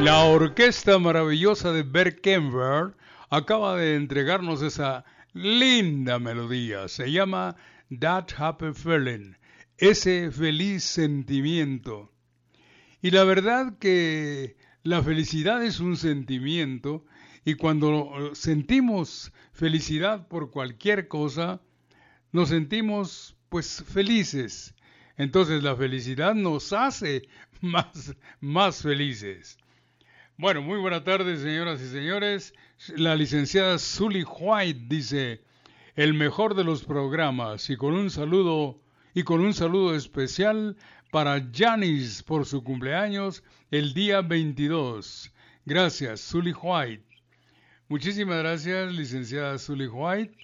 La orquesta maravillosa de Berkenberg acaba de entregarnos esa linda melodía. Se llama That Happy Feeling, ese feliz sentimiento. Y la verdad que la felicidad es un sentimiento y cuando sentimos felicidad por cualquier cosa, nos sentimos pues felices. Entonces la felicidad nos hace más felices. Bueno, muy buenas tardes, señoras y señores. La licenciada Sully White dice, el mejor de los programas y con un saludo especial para Janice por su cumpleaños el día 22. Gracias, Sully White. Muchísimas gracias, licenciada Sully White.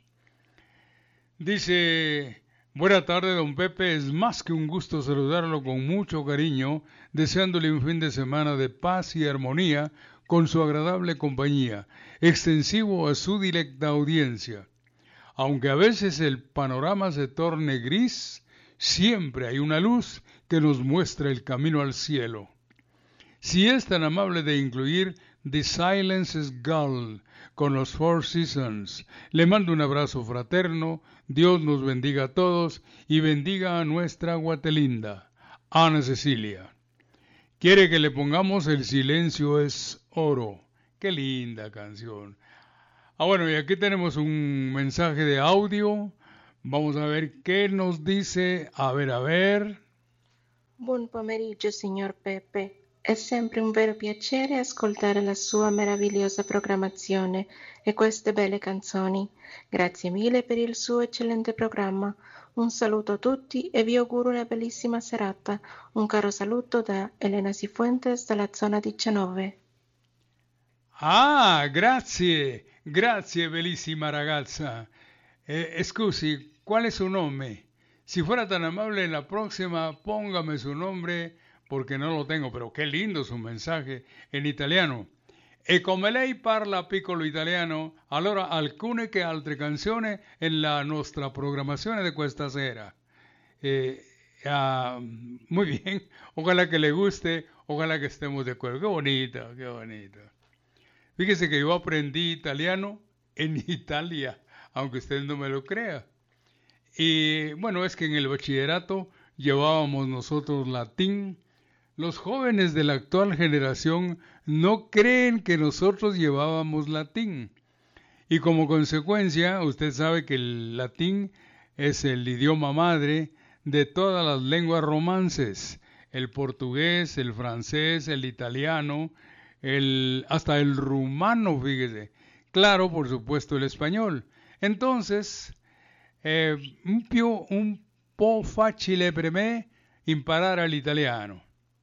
Dice, buena tarde, don Pepe. Es más que un gusto saludarlo con mucho cariño, deseándole un fin de semana de paz y armonía con su agradable compañía, extensivo a su directa audiencia. Aunque a veces el panorama se torne gris, siempre hay una luz que nos muestra el camino al cielo. Si es tan amable de incluir The Silence is Gold con los Four Seasons, le mando un abrazo fraterno, Dios nos bendiga a todos y bendiga a nuestra Guatelinda, Ana Cecilia. Quiere que le pongamos El silencio es oro. Qué linda canción. Bueno, y aquí tenemos un mensaje de audio. Vamos a ver qué nos dice. A ver. Buon pomeriggio, signor Pepe. È sempre un vero piacere ascoltare la sua meravigliosa programmazione e queste belle canzoni. Grazie mille per il suo eccellente programma. Un saluto a tutti e vi auguro una bellissima serata. Un caro saluto da Elena Cifuentes dalla zona 19. Grazie, bellissima ragazza. Scusi, qual è su nome? Si fuera tan amable en la próxima, póngame su nombre porque no lo tengo, pero qué lindo su mensaje en italiano. E come lei parla piccolo italiano, allora alcune che altre canzoni nella nostra programmazione di questa sera. Muy bien, ojalá que le guste, ojalá que estemos de acuerdo. Qué bonito, qué bonito. Fíjese que yo aprendí italiano en Italia, aunque usted no me lo crea. Y bueno, es que en el bachillerato llevábamos nosotros latín. Los jóvenes de la actual generación no creen que nosotros llevábamos latín. Y como consecuencia, usted sabe que el latín es el idioma madre de todas las lenguas romances. El portugués, el francés, el italiano, hasta el rumano, fíjese. Claro, por supuesto, el español. Entonces, un po' facile per me imparare l'italiano.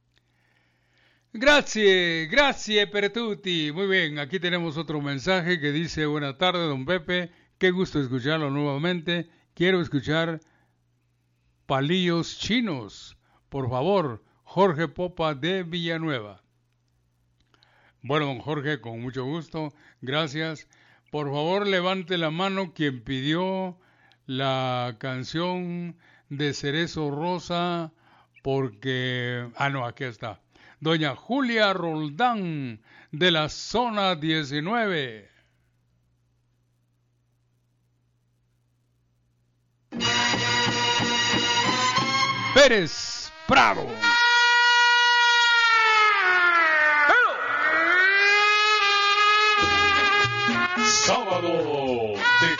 Grazie per tutti. Muy bien, aquí tenemos otro mensaje que dice, buena tarde, don Pepe, qué gusto escucharlo nuevamente. Quiero escuchar Palillos Chinos. Por favor, Jorge Popa de Villanueva. Bueno, don Jorge, con mucho gusto, gracias. Por favor, levante la mano quien pidió la canción de Cerezo Rosa, porque... no, aquí está. Doña Julia Roldán, de la zona 19. Pérez Prado. Sábado de